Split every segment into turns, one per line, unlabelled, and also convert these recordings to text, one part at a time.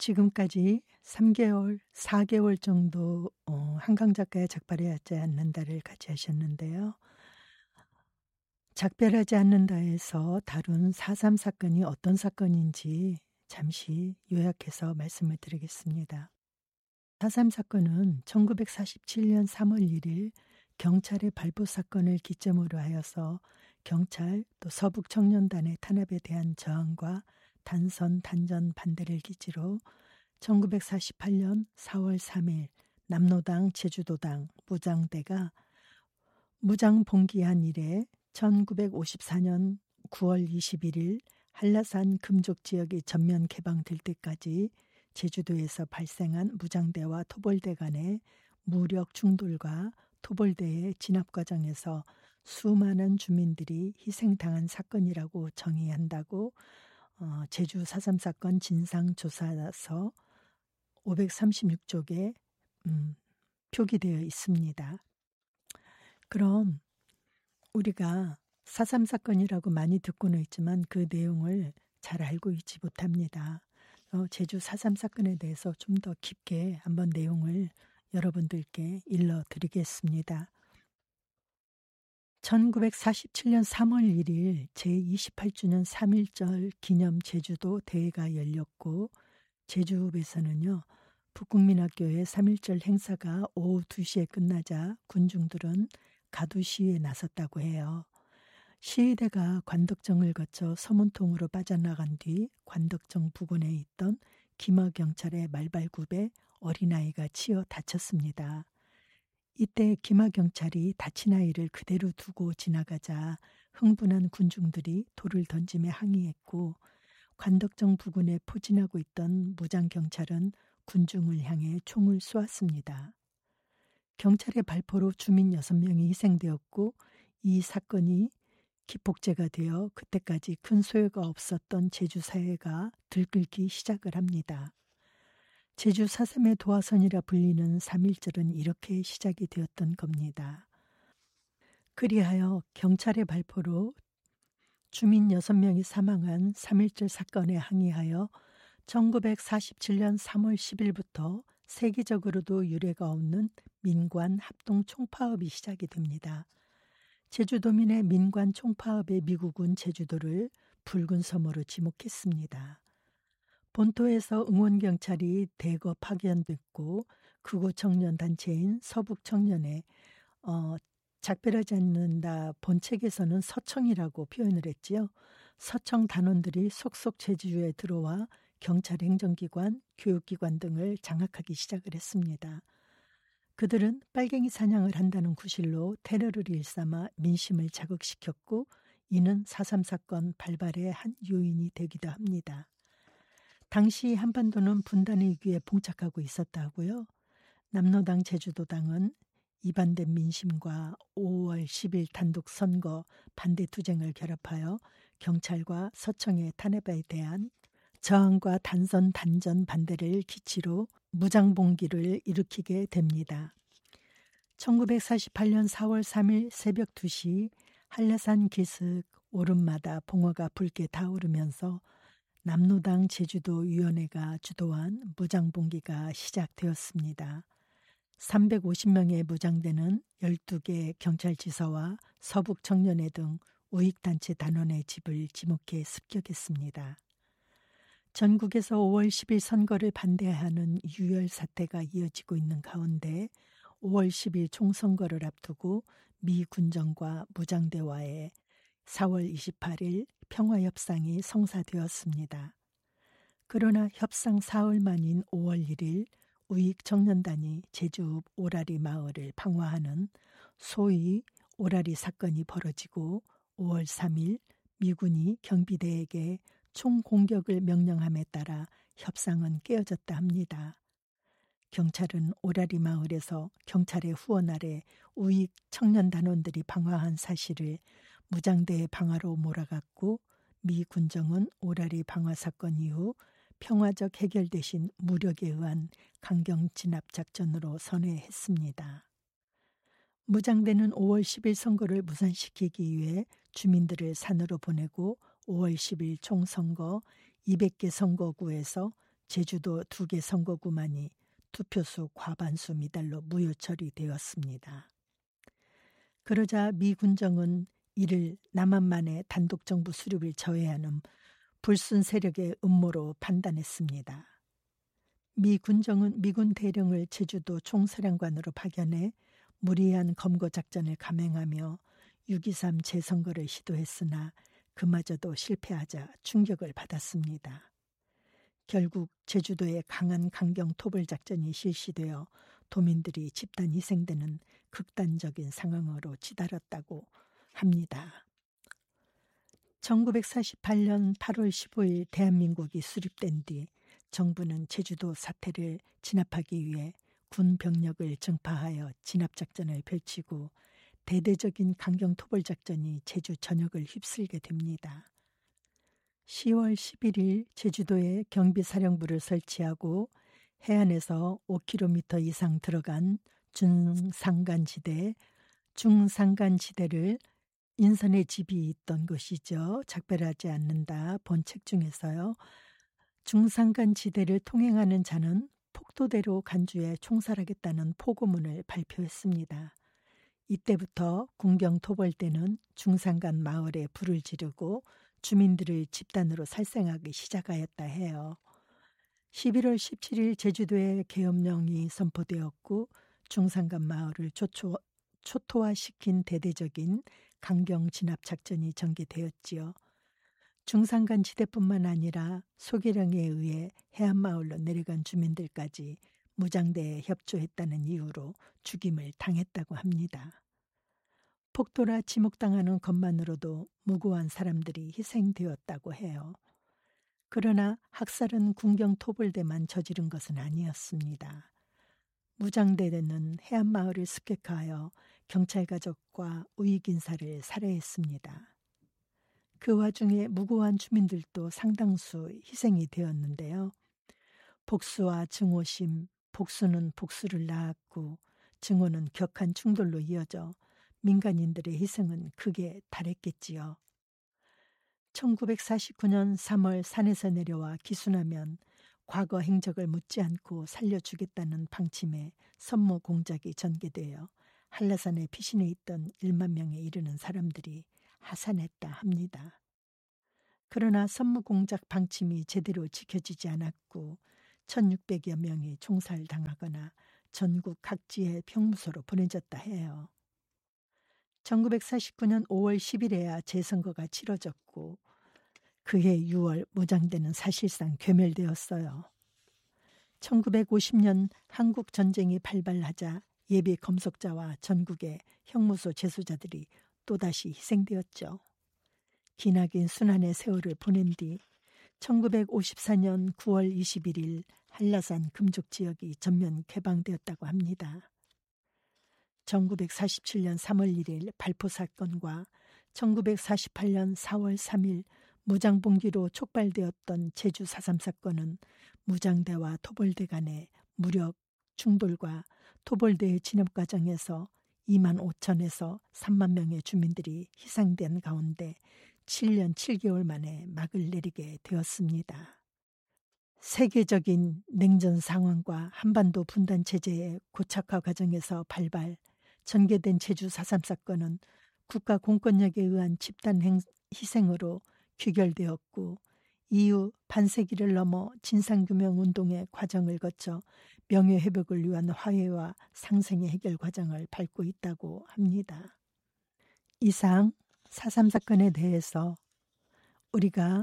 지금까지 3개월, 4개월 정도 한강 작가의 작별하지 않는다를 같이 하셨는데요. 작별하지 않는다에서 다룬 4.3 사건이 어떤 사건인지 잠시 요약해서 말씀을 드리겠습니다. 4.3 사건은 1947년 3월 1일 경찰의 발포 사건을 기점으로 하여서 경찰 또 서북청년단의 탄압에 대한 저항과 단선 단전 반대를 기지로 1948년 4월 3일 남로당 제주도당 무장대가 무장봉기한 이래 1954년 9월 21일 한라산 금족 지역이 전면 개방될 때까지 제주도에서 발생한 무장대와 토벌대 간의 무력 충돌과 토벌대의 진압 과정에서 수많은 주민들이 희생당한 사건이라고 정의한다고 제주 4.3 사건 진상조사서 536쪽에 표기되어 있습니다. 그럼 우리가 4.3 사건이라고 많이 듣고는 있지만 그 내용을 잘 알고 있지 못합니다. 제주 4.3 사건에 대해서 좀 더 깊게 한번 내용을 여러분들께 일러드리겠습니다. 1947년 3월 1일 제28주년 3.1절 기념 제주도 대회가 열렸고 제주읍에서는요. 북국민학교의 3.1절 행사가 오후 2시에 끝나자 군중들은 가두 시위에 나섰다고 해요. 시위대가 관덕정을 거쳐 서문통으로 빠져나간 뒤 관덕정 부근에 있던 김하경찰의 말발굽에 어린아이가 치여 다쳤습니다. 이때 김하경찰이 다친 아이를 그대로 두고 지나가자 흥분한 군중들이 돌을 던지며 항의했고 관덕정 부근에 포진하고 있던 무장경찰은 군중을 향해 총을 쏘았습니다. 경찰의 발포로 주민 6명이 희생되었고 이 사건이 기폭제가 되어 그때까지 큰 소요가 없었던 제주 사회가 들끓기 시작을 합니다. 제주 4.3의 도화선이라 불리는 3.1절은 이렇게 시작이 되었던 겁니다. 그리하여 경찰의 발포로 주민 6명이 사망한 3.1절 사건에 항의하여 1947년 3월 10일부터 세계적으로도 유례가 없는 민관 합동 총파업이 시작이 됩니다. 제주도민의 민관 총파업에 미국은 제주도를 붉은 섬으로 지목했습니다. 본토에서 응원경찰이 대거 파견됐고 극우 청년 단체인 서북청년의 작별하지 않는다 본책에서는 서청이라고 표현을 했지요. 서청 단원들이 속속 제주에 들어와 경찰 행정기관, 교육기관 등을 장악하기 시작을 했습니다. 그들은 빨갱이 사냥을 한다는 구실로 테러를 일삼아 민심을 자극시켰고 이는 4.3 사건 발발의 한 요인이 되기도 합니다. 당시 한반도는 분단의 위기에 봉착하고 있었다고요. 남로당 제주도당은 이반된 민심과 5월 10일 단독 선거 반대 투쟁을 결합하여 경찰과 서청의 탄압에 대한 저항과 단선 단전 반대를 기치로 무장봉기를 일으키게 됩니다. 1948년 4월 3일 새벽 2시 한라산 기슭 오름마다 봉화가 붉게 타오르면서 남로당 제주도위원회가 주도한 무장봉기가 시작되었습니다. 350명의 무장대는 12개 경찰지서와 서북청년회 등 우익단체 단원의 집을 지목해 습격했습니다. 전국에서 5월 10일 선거를 반대하는 유혈 사태가 이어지고 있는 가운데 5월 10일 총선거를 앞두고 미 군정과 무장대와의 4월 28일 평화협상이 성사되었습니다. 그러나 협상 사흘 만인 5월 1일 우익 청년단이 제주읍 오라리 마을을 방화하는 소위 오라리 사건이 벌어지고 5월 3일 미군이 경비대에게 총공격을 명령함에 따라 협상은 깨어졌다 합니다. 경찰은 오라리 마을에서 경찰의 후원 아래 우익 청년단원들이 방화한 사실을 무장대의 방화로 몰아갔고 미 군정은 오라리 방화 사건 이후 평화적 해결 대신 무력에 의한 강경 진압 작전으로 선회했습니다. 무장대는 5월 10일 선거를 무산시키기 위해 주민들을 산으로 보내고 5월 10일 총선거 200개 선거구에서 제주도 2개 선거구만이 투표수 과반수 미달로 무효 처리되었습니다. 그러자 미 군정은 이를 남한만의 단독정부 수립을 저해하는 불순 세력의 음모로 판단했습니다. 미 군정은 미군 대령을 제주도 총사령관으로 파견해 무리한 검거 작전을 감행하며 6.23 재선거를 시도했으나 그마저도 실패하자 충격을 받았습니다. 결국 제주도에 강한 강경 토벌 작전이 실시되어 도민들이 집단 희생되는 극단적인 상황으로 치달았다고 합니다. 1948년 8월 15일 대한민국이 수립된 뒤 정부는 제주도 사태를 진압하기 위해 군 병력을 증파하여 진압작전을 펼치고 대대적인 강경 토벌 작전이 제주 전역을 휩쓸게 됩니다. 10월 11일 제주도에 경비사령부를 설치하고 해안에서 5km 이상 들어간 중산간지대를 인선의 집이 있던 곳이죠. 작별하지 않는다. 본 책 중에서요. 중산간지대를 통행하는 자는 폭도대로 간주해 총살하겠다는 포고문을 발표했습니다. 이때부터 군경 토벌대는 중산간 마을에 불을 지르고 주민들을 집단으로 살생하기 시작하였다 해요. 11월 17일 제주도에 계엄령이 선포되었고 중산간 마을을 초토화시킨 대대적인 강경 진압 작전이 전개되었지요. 중산간 지대뿐만 아니라 소개령에 의해 해안마을로 내려간 주민들까지 무장대에 협조했다는 이유로 죽임을 당했다고 합니다. 폭도라 지목당하는 것만으로도 무고한 사람들이 희생되었다고 해요. 그러나 학살은 군경 토벌대만 저지른 것은 아니었습니다. 무장대는 해안마을을 습격하여 경찰 가족과 우익인사를 살해했습니다. 그 와중에 무고한 주민들도 상당수 희생이 되었는데요. 복수와 증오심, 복수는 복수를 낳았고 증오는 격한 충돌로 이어져 민간인들의 희생은 크게 달했겠지요. 1949년 3월 산에서 내려와 기순하면 과거 행적을 묻지 않고 살려주겠다는 방침에 선모 공작이 전개되어 한라산에 피신해 있던 1만 명에 이르는 사람들이 하산했다 합니다. 그러나 선모 공작 방침이 제대로 지켜지지 않았고 1600여 명이 총살당하거나 전국 각지의 평무소로 보내졌다 해요. 1949년 5월 10일에야 재선거가 치러졌고 그해 6월 무장대는 사실상 괴멸되었어요. 1950년 한국 전쟁이 발발하자 예비 검속자와 전국의 형무소 재소자들이 또다시 희생되었죠. 기나긴 순환의 세월을 보낸 뒤 1954년 9월 21일 한라산 금족지역이 전면 개방되었다고 합니다. 1947년 3월 1일 발포 사건과 1948년 4월 3일 무장봉기로 촉발되었던 제주 4.3 사건은 무장대와 토벌대 간의 무력 충돌과 토벌대의 진압 과정에서 2만 5천에서 3만 명의 주민들이 희생된 가운데 7년 7개월 만에 막을 내리게 되었습니다. 세계적인 냉전 상황과 한반도 분단 체제의 고착화 과정에서 전개된 제주 4.3 사건은 국가 공권력에 의한 집단 희생으로 귀결되었고 이후 반세기를 넘어 진상규명운동의 과정을 거쳐 명예회복을 위한 화해와 상생의 해결 과정을 밟고 있다고 합니다. 이상 4.3 사건에 대해서 우리가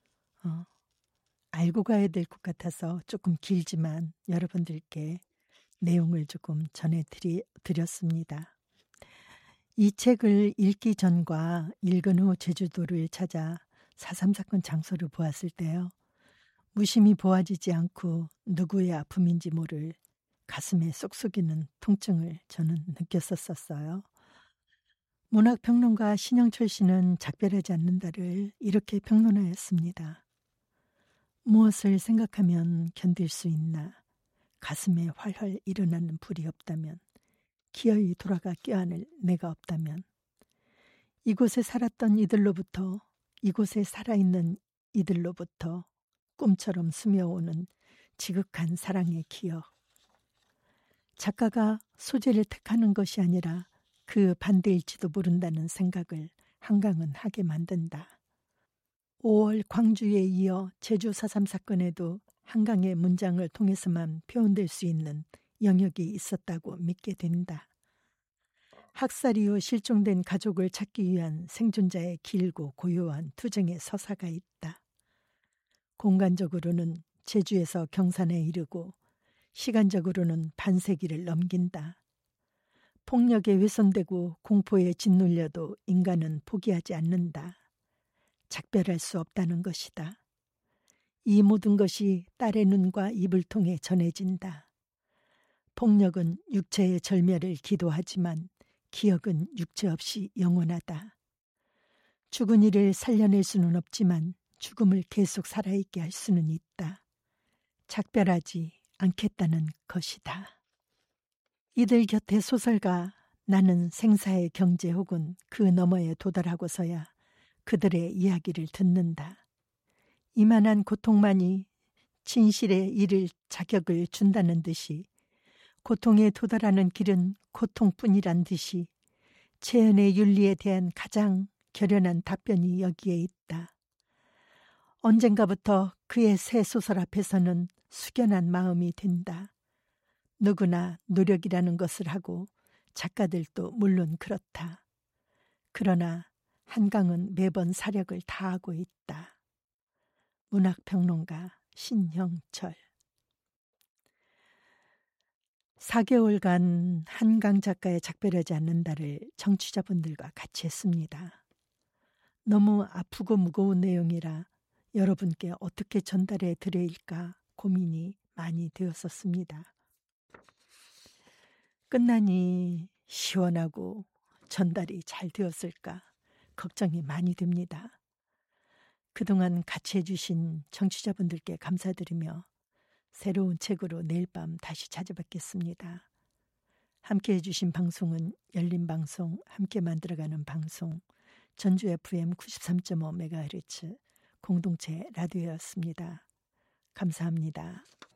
알고 가야 될 것 같아서 조금 길지만 여러분들께 내용을 조금 전해드렸습니다. 이 책을 읽기 전과 읽은 후 제주도를 찾아 4.3 사건 장소를 보았을 때요. 무심히 보아지지 않고 누구의 아픔인지 모를 가슴에 쏙 쏘이는 통증을 저는 느꼈었어요. 문학평론가 신영철 씨는 작별하지 않는다를 이렇게 평론하였습니다. 무엇을 생각하면 견딜 수 있나? 가슴에 활활 일어나는 불이 없다면, 기어이 돌아가 껴안을 내가 없다면, 이곳에 살았던 이들로부터, 이곳에 살아있는 이들로부터 꿈처럼 스며오는 지극한 사랑의 기억. 작가가 소재를 택하는 것이 아니라 그 반대일지도 모른다는 생각을 한강은 하게 만든다. 5월 광주에 이어 제주 4.3 사건에도 한강의 문장을 통해서만 표현될 수 있는 영역이 있었다고 믿게 된다. 학살 이후 실종된 가족을 찾기 위한 생존자의 길고 고요한 투쟁의 서사가 있다. 공간적으로는 제주에서 경산에 이르고 시간적으로는 반세기를 넘긴다. 폭력에 훼손되고 공포에 짓눌려도 인간은 포기하지 않는다. 작별할 수 없다는 것이다. 이 모든 것이 딸의 눈과 입을 통해 전해진다. 폭력은 육체의 절멸을 기도하지만 기억은 육체 없이 영원하다. 죽은 이를 살려낼 수는 없지만 죽음을 계속 살아있게 할 수는 있다. 작별하지 않겠다는 것이다. 이들 곁에 소설가 나는 생사의 경제 혹은 그 너머에 도달하고서야 그들의 이야기를 듣는다. 이만한 고통만이 진실에 이를 자격을 준다는 듯이 고통에 도달하는 길은 고통뿐이란 듯이 재현의 윤리에 대한 가장 결연한 답변이 여기에 있다. 언젠가부터 그의 새 소설 앞에서는 숙연한 마음이 든다. 누구나 노력이라는 것을 하고 작가들도 물론 그렇다. 그러나 한강은 매번 사력을 다하고 있다. 문학평론가 신형철. 4개월간 한강 작가의 작별하지 않는다를 청취자분들과 같이 했습니다. 너무 아프고 무거운 내용이라 여러분께 어떻게 전달해 드릴까 고민이 많이 되었었습니다. 끝나니 시원하고 전달이 잘 되었을까 걱정이 많이 됩니다. 그동안 같이 해주신 청취자분들께 감사드리며 새로운 책으로 내일 밤 다시 찾아뵙겠습니다. 함께 해주신 방송은 열린방송, 함께 만들어가는 방송, 전주 FM 93.5MHz 공동체 라디오였습니다. 감사합니다.